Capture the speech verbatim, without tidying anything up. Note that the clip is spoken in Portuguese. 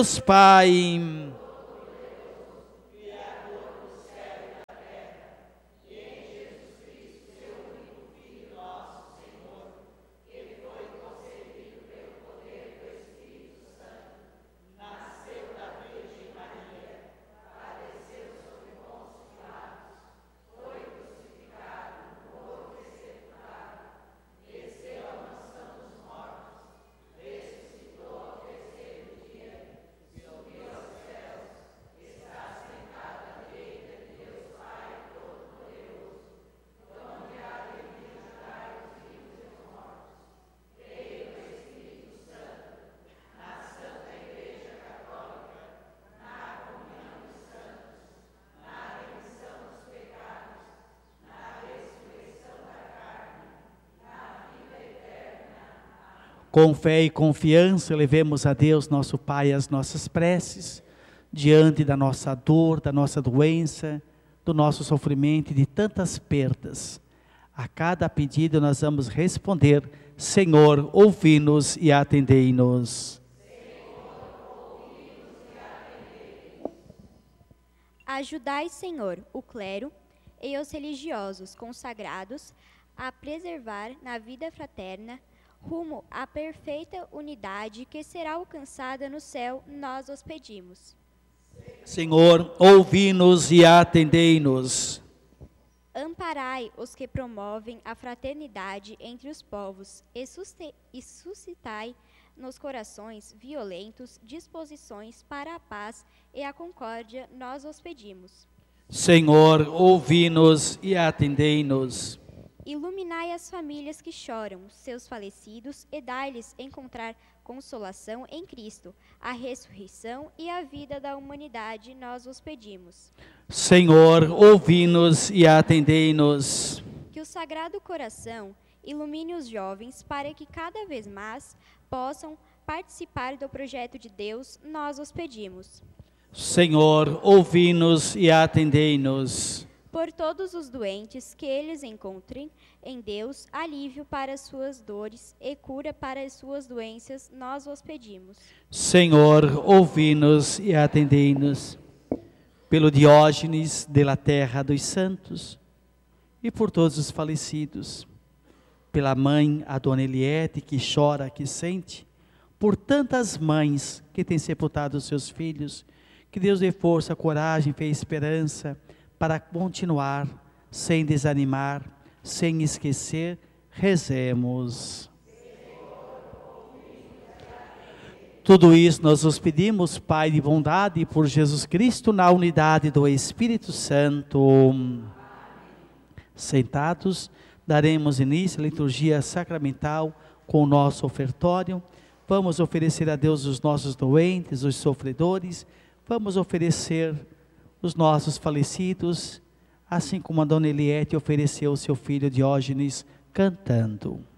Deus Pai. Com fé e confiança, levemos a Deus, nosso Pai, as nossas preces, diante da nossa dor, da nossa doença, do nosso sofrimento e de tantas perdas. A cada pedido nós vamos responder: Senhor, ouvi-nos e atendei-nos. Ajudai, Senhor, o clero e os religiosos consagrados a preservar na vida fraterna rumo à perfeita unidade que será alcançada no céu, nós os pedimos. Senhor, ouvi-nos e atendei-nos. Amparai os que promovem a fraternidade entre os povos e, suste- e suscitai nos corações violentos disposições para a paz e a concórdia, nós os pedimos. Senhor, ouvi-nos e atendei-nos. Iluminai as famílias que choram seus falecidos e dai-lhes encontrar consolação em Cristo, a ressurreição e a vida da humanidade, nós os pedimos. Senhor, ouvi-nos e atendei-nos. Que o Sagrado Coração ilumine os jovens para que cada vez mais possam participar do projeto de Deus, nós os pedimos. Senhor, ouvi-nos e atendei-nos. Por todos os doentes, que eles encontrem em Deus alívio para as suas dores e cura para as suas doenças, nós os pedimos. Senhor, ouvi-nos e atendei-nos. Pelo Diógenes de la Terra dos Santos e por todos os falecidos, pela mãe, a Dona Eliette, que chora, que sente, por tantas mães que têm sepultado os seus filhos, que Deus dê força, coragem, fé e esperança, para continuar, sem desanimar, sem esquecer, rezemos. Tudo isso nós os pedimos, Pai de bondade, por Jesus Cristo, na unidade do Espírito Santo. Sentados, daremos início à liturgia sacramental com o nosso ofertório. Vamos oferecer a Deus os nossos doentes, os sofredores. Vamos oferecer os nossos falecidos, assim como a Dona Eliette ofereceu o seu filho Diógenes, cantando.